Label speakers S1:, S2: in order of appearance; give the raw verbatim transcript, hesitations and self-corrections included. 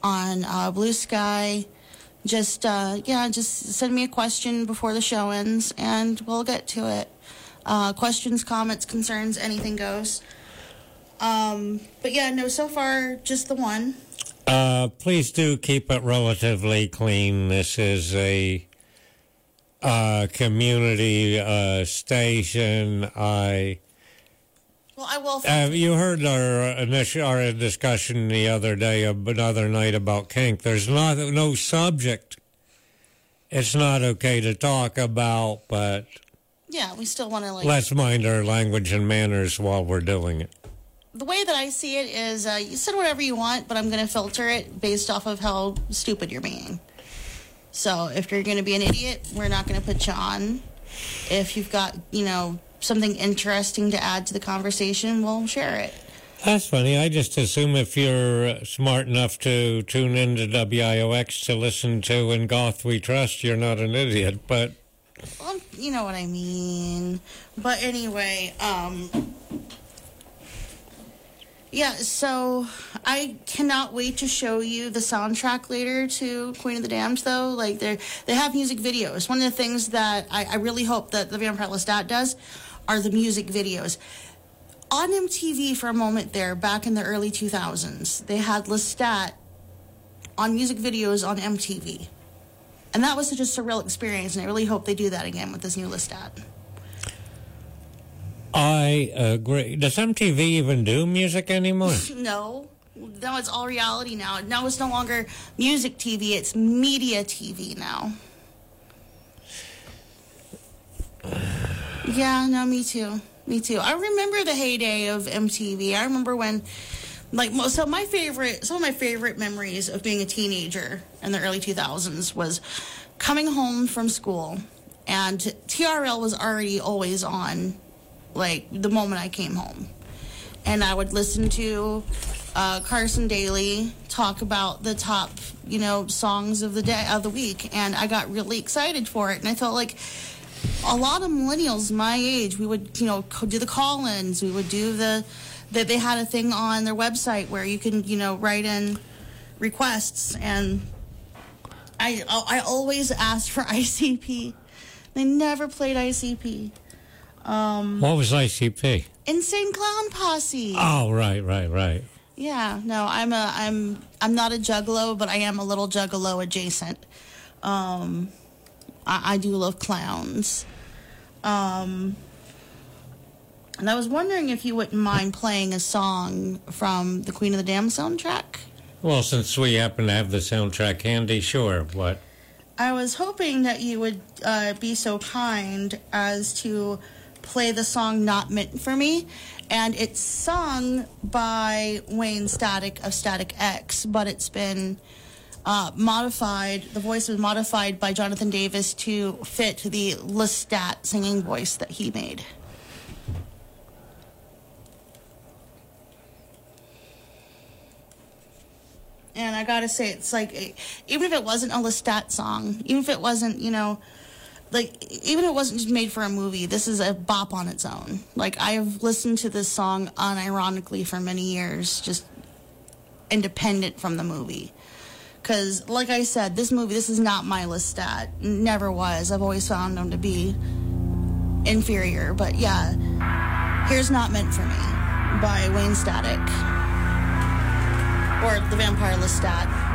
S1: on uh, Blue Sky. Just, uh, yeah, just send me a question before the show ends, and we'll get to it. Uh, questions, comments, concerns, anything goes. Um, but yeah, no, so far, just the one.
S2: Uh, please do keep it relatively clean. This is a uh, community uh, station. I...
S1: Well, I will.
S2: Uh, you heard our initial our discussion the other day, another night about kink. There's not no subject. It's not okay to talk about, but
S1: yeah, we still want to like.
S2: Let's mind our language and manners while we're doing it.
S1: The way that I see it is, uh, you said whatever you want, but I'm going to filter it based off of how stupid you're being. So if you're going to be an idiot, we're not going to put you on. If you've got, you know, something interesting to add to the conversation, we'll share it.
S2: That's funny. I just assume if you're smart enough to tune into W I O X to listen to In Goth We Trust, you're not an idiot, but...
S1: Well, you know what I mean. But anyway, um... yeah, so I cannot wait to show you the soundtrack later to Queen of the Damned, though. Like, they they have music videos. One of the things that I, I really hope that the Vampire Lestat does are the music videos. On M T V for a moment there, back in the early two thousands, they had Lestat on music videos on M T V. And that was such a surreal experience, and I really hope they do that again with this new Lestat.
S2: I agree. Does M T V even do music anymore?
S1: No. No, it's all reality now. Now it's no longer music T V, it's media T V now. Yeah, no, me too. Me too. I remember the heyday of M T V. I remember when, like, so my favorite, some of my favorite memories of being a teenager in the early two thousands was coming home from school, and T R L was already always on, like, the moment I came home. And I would listen to uh, Carson Daly talk about the top, you know, songs of the day, of the week, and I got really excited for it, and I felt like a lot of millennials my age, we would, you know, do the call-ins, we would do the, that they had a thing on their website where you can, you know, write in requests, and I, I always asked for I C P. They never played I C P. Um,
S2: what was I C P?
S1: Insane Clown Posse.
S2: Oh, right, right, right.
S1: Yeah, no, I'm a, I'm, I'm not a juggalo, but I am a little juggalo adjacent. Um, I, I do love clowns. Um, and I was wondering if you wouldn't mind playing a song from the Queen of the Damned soundtrack.
S2: Well, since we happen to have the soundtrack handy, sure. What?
S1: I was hoping that you would uh, be so kind as to play the song Not Meant For Me. And it's sung by Wayne Static of Static X, but it's been uh, modified. The voice was modified by Jonathan Davis to fit the Lestat singing voice that he made. And I gotta say, it's like, even if it wasn't a Lestat song, even if it wasn't, you know, like, even if it wasn't just made for a movie, this is a bop on its own. Like, I have listened to this song unironically for many years, just independent from the movie. Because, like I said, this movie, this is not my Lestat. Never was. I've always found him to be inferior. But, yeah, here's Not Meant For Me by Wayne Static. Or the Vampire Lestat.